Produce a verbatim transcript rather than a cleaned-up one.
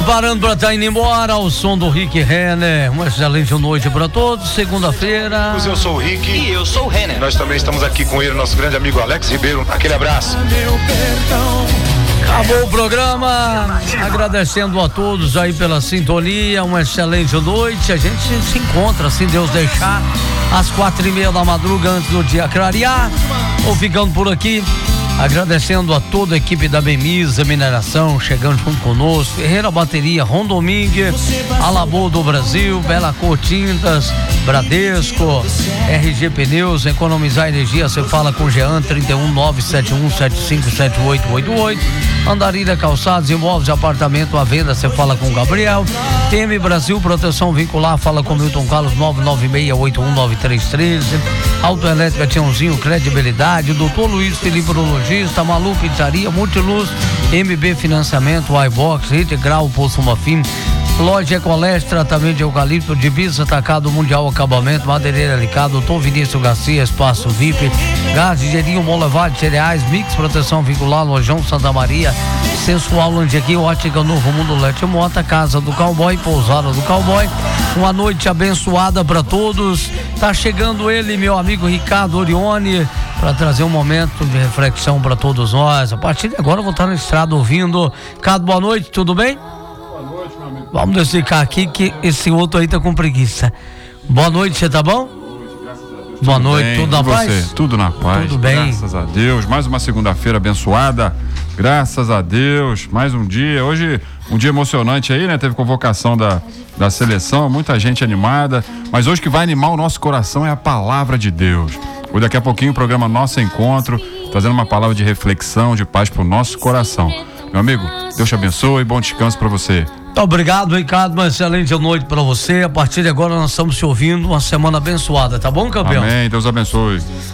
preparando para estar indo embora ao som do Rick Renner. Uma excelente noite para todos. Segunda-feira. Eu sou o Rick. E eu sou o Renner. Nós também estamos aqui com ele, nosso grande amigo Alex Ribeiro. Aquele abraço. Acabou o programa. Agradecendo a todos aí pela sintonia. Uma excelente noite. A gente se encontra, se Deus deixar, às quatro e meia da madruga, antes do dia clarear. Vou ficando por aqui. Agradecendo a toda a equipe da Bemisa Mineração, chegando junto conosco, Ferreira Bateria, Rondomingue, Alabô do Brasil, Bela Cor Tintas, Bradesco, R G Pneus, economizar energia, você fala com Jean, trinta e um, nove sete um, sete cinco sete oito oito oito, Andarilha Calçados, imóveis de apartamento à venda, você fala com Gabriel, T M Brasil, proteção vincular, fala com Milton Carlos, nove nove seis oito um nove três um três, Autoelétrica Tiãozinho, credibilidade, doutor Luiz Felipe Urologista, Malu Pizzaria, Multiluz, M B Financiamento, iBox, Integral, Poço Mafim, Loja Ecoleste, tratamento de eucalipto, Divisa Atacado Mundial Acabamento, Madeireira Alicado, doutor Vinícius Garcia, Espaço V I P, Gás, Digerinho, Molevade de Cereais, Mix Proteção Vincular, Lojão Santa Maria, Sensual Landiaqui, Ótica Novo Mundo Lete Mota, Casa do Cowboy, Pousada do Cowboy. Uma noite abençoada para todos. Tá chegando ele, meu amigo Ricardo Orione, para trazer um momento de reflexão para todos nós. A partir de agora eu vou estar na estrada ouvindo. Ricardo, boa noite, tudo bem? Boa noite, meu amigo. Vamos desficar aqui que esse outro aí tá com preguiça. Boa noite, você tá bom? Boa noite, tudo na paz? Tudo na paz. Tudo bem. Graças a Deus. Mais uma segunda-feira abençoada. Graças a Deus. Mais um dia. Hoje, um dia emocionante aí, né? Teve convocação da, da seleção, muita gente animada. Mas hoje que vai animar o nosso coração é a palavra de Deus. Hoje, daqui a pouquinho, o programa Nosso Encontro, trazendo uma palavra de reflexão, de paz pro nosso coração. Meu amigo, Deus te abençoe e bom descanso para você. Muito obrigado, Ricardo. Uma excelente noite para você. A partir de agora nós estamos te ouvindo. Uma semana abençoada, tá bom, campeão? Amém. Deus abençoe.